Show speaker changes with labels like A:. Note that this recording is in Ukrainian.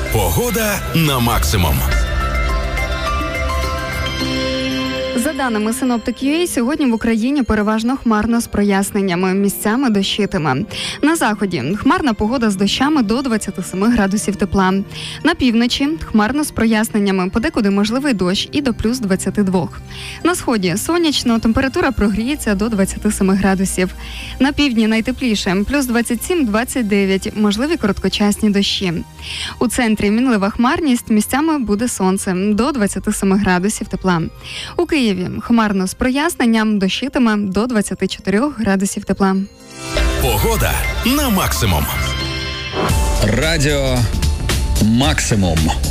A: Погода на максимум.
B: За даними Синоптик.UA, сьогодні в Україні переважно хмарно з проясненнями, місцями дощитиме. На заході хмарна погода з дощами до 27 градусів тепла. На півночі хмарно з проясненнями, подекуди можливий дощ і до плюс 22. На сході сонячно, температура прогріється до 27 градусів. На півдні найтепліше, плюс 27-29, можливі короткочасні дощі. У центрі мінлива хмарність, місцями буде сонце, до 27 градусів тепла. У Києві хмарно з проясненням, дощитиме до 24 градусів тепла.
A: Погода на максимум.
C: Радіо «Максимум».